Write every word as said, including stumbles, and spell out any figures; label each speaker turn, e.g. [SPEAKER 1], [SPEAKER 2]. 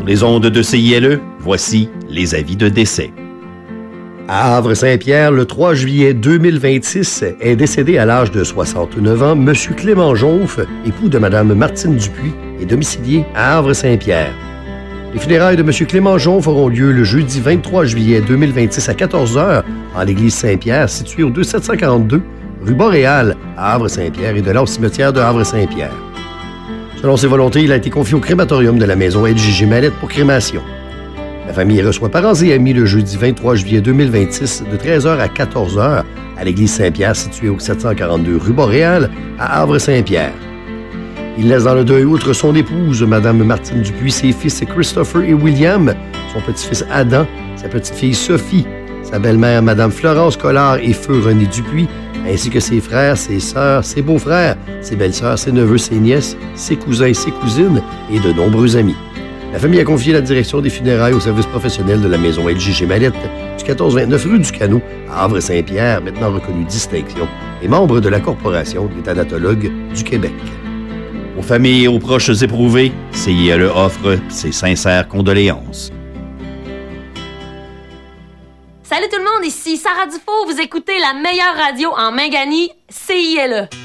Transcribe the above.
[SPEAKER 1] Sur les ondes de C I L E, voici les avis de décès.
[SPEAKER 2] À Havre-Saint-Pierre, le trois juillet deux mille vingt-six, est décédé à l'âge de soixante-neuf ans M. Clément Jonf, époux de Mme Martine Dupuis et domicilié à Havre-Saint-Pierre. Les funérailles de M. Clément Jonf auront lieu le jeudi vingt-trois juillet deux mille vingt-six à quatorze heures en l'église Saint-Pierre, située au deux sept cent quarante-deux rue Boréal à Havre-Saint-Pierre et de là au cimetière de Havre-Saint-Pierre. Selon ses volontés, il a été confié au crématorium de la maison L J G Mallette pour crémation. La famille reçoit parents et amis le jeudi vingt-trois juillet deux mille vingt-six de treize heures à quatorze heures à l'église Saint-Pierre située au sept cent quarante-deux rue Boréal à Havre-Saint-Pierre. Il laisse dans le deuil outre son épouse, Mme Martine Dupuis, ses fils Christopher et William, son petit-fils Adam, sa petite-fille Sophie, sa belle-mère Mme Florence Collard et feu René Dupuis, ainsi que ses frères, ses sœurs, ses beaux-frères, ses belles-sœurs, ses neveux, ses nièces, ses cousins et ses cousines et de nombreux amis. La famille a confié la direction des funérailles au service professionnel de la maison L J G Mallette du quatorze vingt-neuf rue du Canot à Havre-Saint-Pierre, maintenant reconnu distinction, et membre de la Corporation des thanatologues du Québec.
[SPEAKER 1] Aux familles et aux proches éprouvés, C I L E offre ses sincères condoléances.
[SPEAKER 3] Salut tout le monde, ici Sarah Dufault, vous écoutez la meilleure radio en Mangani, C I L E.